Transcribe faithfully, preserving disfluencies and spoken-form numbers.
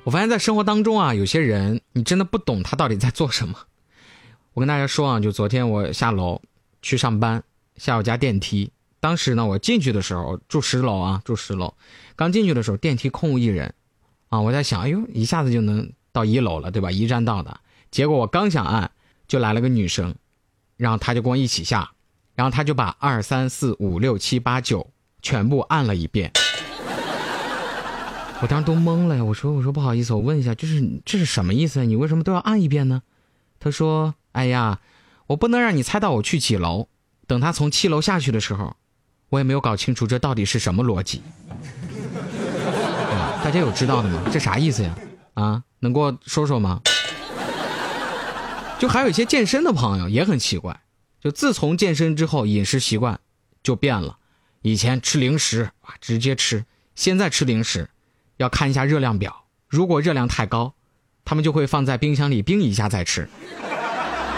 我发现在生活当中啊，有些人你真的不懂他到底在做什么。我跟大家说啊，就昨天我下楼去上班，下我家电梯，当时呢我进去的时候住十楼啊，住十楼，刚进去的时候电梯空无一人啊，我在想，哎呦，一下子就能到一楼了，对吧？一站到的。结果我刚想按，就来了个女生，然后她就跟我一起下，然后她就把二三四五六七八九全部按了一遍。我当时都懵了呀，我说我说不好意思，我问一下，就是这是什么意思？你为什么都要按一遍呢？他说，哎呀，我不能让你猜到我去几楼，等他从七楼下去的时候，我也没有搞清楚这到底是什么逻辑。啊、大家有知道的吗？这啥意思呀？啊，能给我说说吗？就还有一些健身的朋友也很奇怪，就自从健身之后，饮食习惯就变了。以前吃零食哇直接吃，现在吃零食要看一下热量表，如果热量太高，他们就会放在冰箱里冰一下再吃。